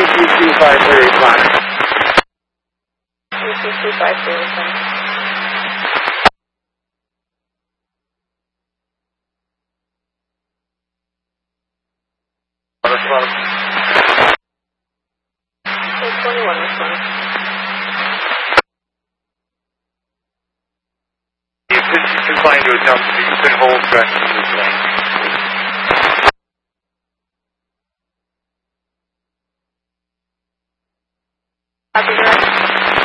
22253 responding. 22253 responding. Responding. 21 responding. Confined to a jump, so you can hold correct.